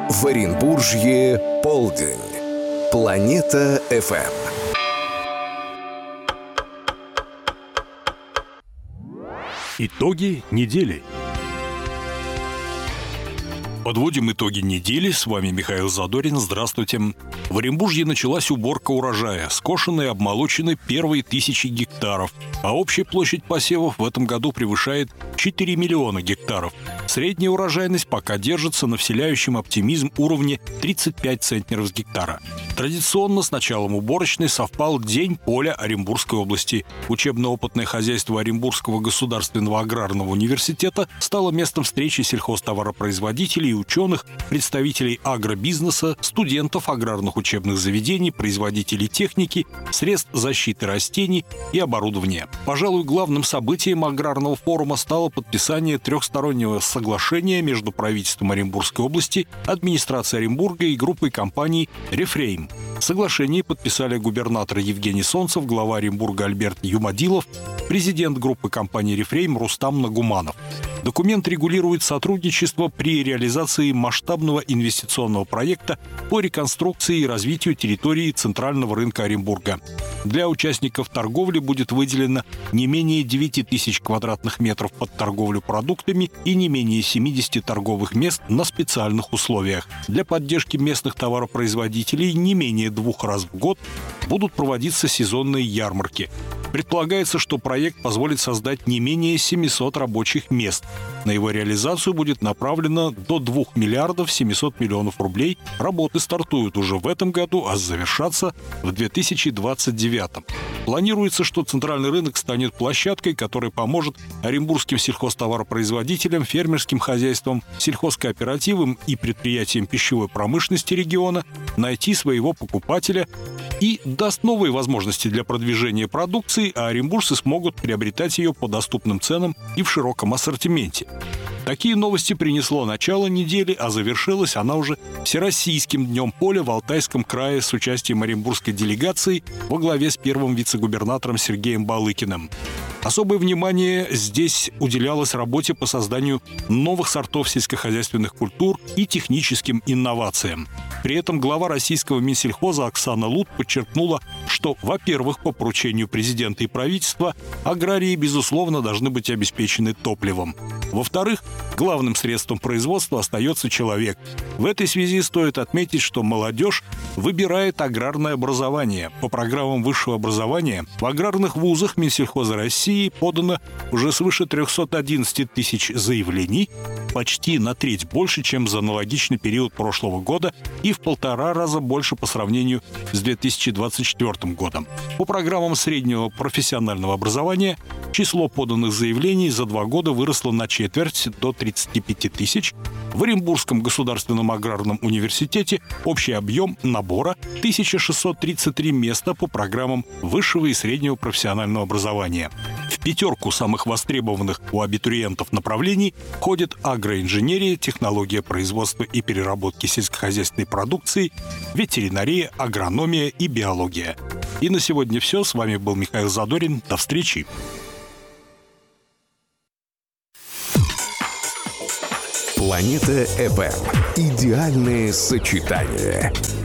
В Оренбуржье полдень. Планета ФМ. Итоги недели. Подводим итоги недели. С вами Михаил Задорин. Здравствуйте. В Оренбуржье началась уборка урожая. Скошены и обмолочены первые 1000 гектаров. А общая площадь посевов в этом году превышает 4 миллиона гектаров. Средняя урожайность пока держится на вселяющем оптимизм уровне 35 центнеров с гектара. Традиционно с началом уборочной совпал День поля Оренбургской области. Учебно-опытное хозяйство Оренбургского государственного аграрного университета стало местом встречи сельхозтоваропроизводителей и ученых, представителей агробизнеса, студентов аграрных учебных заведений, производителей техники, средств защиты растений и оборудования. Пожалуй, главным событием аграрного форума стало подписание трехстороннего соглашения между правительством Оренбургской области, администрацией Оренбурга и группой компаний «Рефрейм». Соглашение подписали губернатор Евгений Солнцев, глава Оренбурга Альберт Юмадилов, президент группы компаний «Рефрейм» Рустам Нагуманов. Документ регулирует сотрудничество при реализации масштабного инвестиционного проекта по реконструкции и развитию территории центрального рынка Оренбурга. Для участников торговли будет выделено не менее 9000 квадратных метров под торговлю продуктами и не менее 70 торговых мест на специальных условиях. Для поддержки местных товаропроизводителей не менее 2 раз в год будут проводиться сезонные ярмарки. Предполагается, что проект позволит создать не менее 700 рабочих мест. На его реализацию будет направлено до 2 миллиардов 700 миллионов рублей. Работы стартуют уже в этом году, а завершатся в 2029. Планируется, что центральный рынок станет площадкой, которая поможет оренбургским сельхозтоваропроизводителям, фермерским хозяйствам, сельхозкооперативам и предприятиям пищевой промышленности региона найти своего покупателя и даст новые возможности для продвижения продукции, а оренбуржцы смогут приобретать ее по доступным ценам и в широком ассортименте. Такие новости принесло начало недели, а завершилась она уже Всероссийским днем поля в Алтайском крае с участием оренбургской делегации во главе с первым вице-губернатором Сергеем Балыкиным. Особое внимание здесь уделялось работе по созданию новых сортов сельскохозяйственных культур и техническим инновациям. При этом глава российского Минсельхоза Оксана Лут подчеркнула, что, во-первых, по поручению президента и правительства аграрии, безусловно, должны быть обеспечены топливом. Во-вторых, главным средством производства остается человек. В этой связи стоит отметить, что молодежь выбирает аграрное образование. По программам высшего образования в аграрных вузах Минсельхоза России подано уже свыше 311 тысяч заявлений, почти на треть больше, чем за аналогичный период прошлого года и в 1,5 раза больше по сравнению с 2024 годом. По программам среднего профессионального образования число поданных заявлений за 2 года выросло на четверть до 35 тысяч. В Оренбургском государственном аграрном университете общий объем набора 1633 места по программам высшего и среднего профессионального образования. В 5 самых востребованных у абитуриентов направлений входят агроинженерия, технология производства и переработки сельскохозяйственной продукции, ветеринария, агрономия и биология. И на сегодня все. С вами был Михаил Задорин. До встречи. Планета ФМ. Идеальное сочетание.